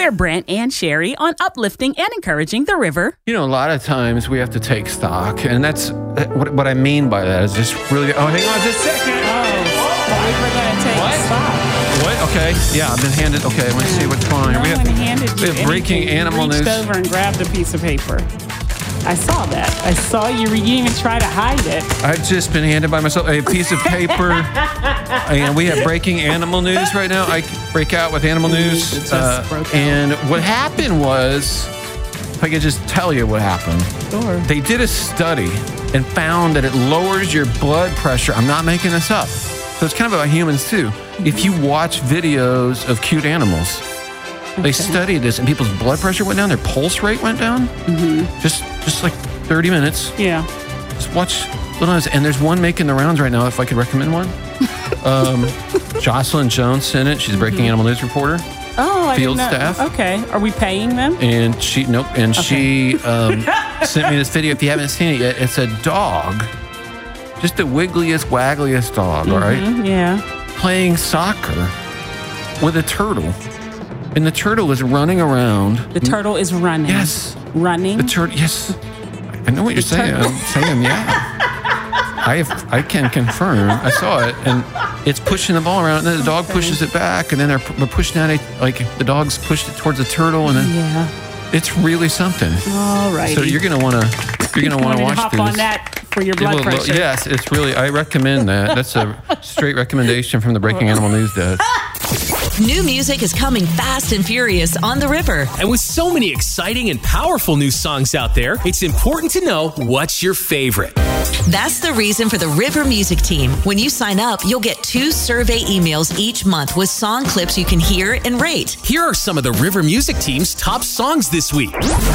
We're Brent and Sherry on uplifting and encouraging the river. You know, a lot of times we have to take stock, and that's what I mean by that is just really. Oh, hang on just a second. We were going to take stock. What? Okay. Yeah, I've been handed. Okay, let me see what's going on. No one handed you we have breaking anything. animal You reached news. over and grabbed a piece of paper. I saw that. I saw you. You even try to hide it. I've just been handed by myself a piece of paper, and we have breaking animal news right now. I break out with animal news, It just broke out. and what happened was, if I could just tell you what happened. Sure. They did a study and found that it lowers your blood pressure. I'm not making this up. So it's kind of about humans too. If you watch videos of cute animals, they studied this, and people's blood pressure went down, their pulse rate went down. Just like 30 minutes. Yeah. Just watch Little Nice. And there's one making the rounds right now, if I could recommend one. Jocelyn Jones sent it. She's a breaking animal news reporter. Oh, I Field didn't know. staff. Okay. Are we paying them? And she she sent me this video. If you haven't seen it yet, it's a dog, just the wiggliest, waggliest dog, all right? Yeah. Playing soccer with a turtle. And the turtle is running around. The turtle is running. Yes. Running. The turtle, yes. I know what you're saying. I'm saying, yeah. I can confirm. I saw it, and it's pushing the ball around, and then the dog pushes it back, and then they're pushing at it, like the dog's pushed it towards the turtle, and then Yeah. it's really something. All right. So you're gonna want to watch hop this. on that for your blood pressure. Yes, it's really. I recommend that. That's a straight recommendation from the Breaking Animal News Desk. New music is coming fast and furious on the river. And with so many exciting and powerful new songs out there, it's important to know what's your favorite. That's the reason for the River Music Team. When you sign up, you'll get 2 survey emails each month with song clips you can hear and rate. Here are some of the River Music Team's top songs this week.